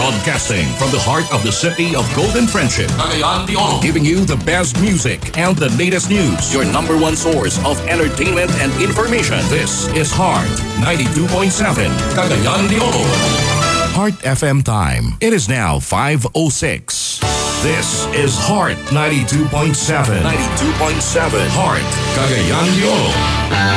Broadcasting from the heart of the city of Golden Friendship, Cagayan de Oro, giving you the best music and the latest news. Your number one source of entertainment and information. This is Heart 92.7, Cagayan de Oro. Heart FM time. It is now 5:06. This is Heart 92.7. 92.7. Heart, Cagayan de Oro.